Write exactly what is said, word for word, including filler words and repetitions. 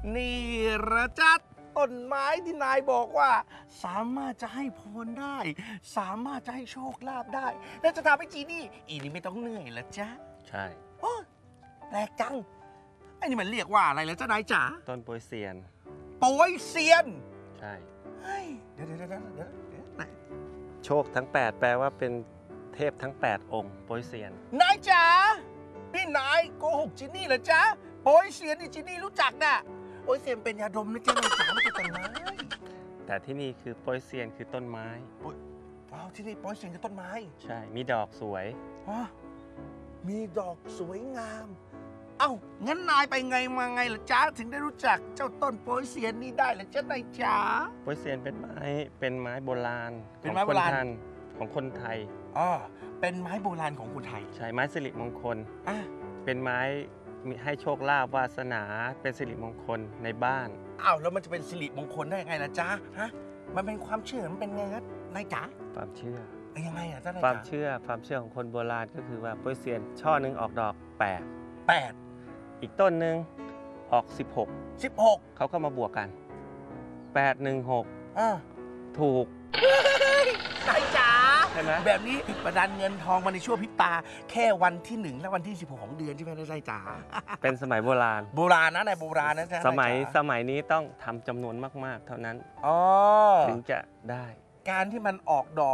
นี่ละจัดต้นไม้ที่นายบอกว่า สามารถจะให้พรได้ สามารถจะให้โชคลาภได้ และจะทำให้จีนี่อีนี่ไม่ต้องเหนื่อยละจ๊ะใช่โอ้แปลกจังไอ้นี่มันเรียกว่าอะไรละจ๊ะนายจ๋าต้นโปยเซียนโป้ยเซียนใช่เฮ้ยเดี๋ยวเดี๋ยวเดี๋ยวเดี๋ยวเดี๋ยวไหนโชคทั้งแปดแปลว่าเป็นเทพทั้งแปดองค์โปยเซียนนายจ๋าพี่นายโกหกจีนี่เหรอจ๊ะโป้ยเซียนนี่จีนี่รู้จักน่ะโป้ยเซียนเป็นยาดมนะจ๊ะนายจ๋าไม่ใช่ต้นไม้แต่ที่นี่คือโปยเซียนคือต้นไม้ว้าวที่นี่โป้ยเซียนคือต้นไม้ใช่มีดอกสวยฮะมีดอกสวยงาม เอ้างั้นนายไปไงมาไงล่ะจ๊ะถึงได้รู้จักเจ้าต้นโป้ยเซียนนี่ได้ล่ะจ๊ะนายจ๋าโปยเซียนเป็นไม้เป็นไม้โบราณเป็นไม้โบราณของคนทันของคนไทยอ๋อเป็นไม้โบราณของคนไทยใช่ไม้สิริมงคลอ่ะเป็นไม้มีให้โชคลาภวาสนาเป็นสิริมงคลในบ้านอ้าวแล้วมันจะเป็นสิริมงคลได้ยังไงล่ะจ๊ะฮะมันเป็นความเชื่อมันเป็นไงครับนายจ๋าความเชื่อเอ้ยยังไงอ่ะจ๊ะนายความจ๋าเชื่อความเชื่อของคนโบราณก็คือว่าโปยเซียนช่อหนึ่งออกดอกแปดแปดอีกต้นหนึ่งออกสิบหกสิบหกเขาก็มาบวกกันแปด หนึ่ง หกอ่าถูกนายจ๋าใช่ไหมแบบนี้ประดานเงินทองมาในช่วงพริบตา แค่วันที่หนึ่งและวันที่สิบหกของเดือนใช่ไหมนายจ๋าเป็นสมัยโบราณโบราณนะนายโบราณนะจ๊ะสมัยนายสจ๋ามัยนี้ต้องทำจำนวนมาก ๆ เท่านั้นอ๋อถึงจะได้การที่มันออกดอก